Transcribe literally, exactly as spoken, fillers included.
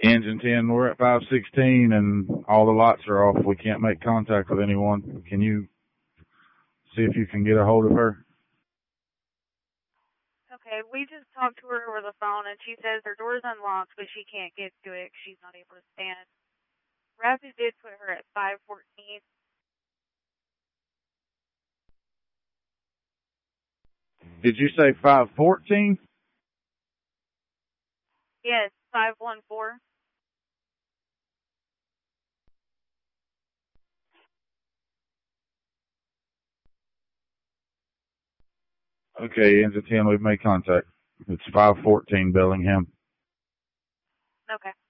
Engine ten, we're at five sixteen and all the lights are off. We can't make contact with anyone. Can you see if you can get a hold of her? Okay, we just talked to her over the phone, and she says her door's unlocked, but she can't get to it 'cause she's not able to stand. Rapid did put her at five fourteen. Did you say five fourteen? Yes, five one four. Okay, Engine ten, we've made contact. It's five fourteen Bellingham. Okay.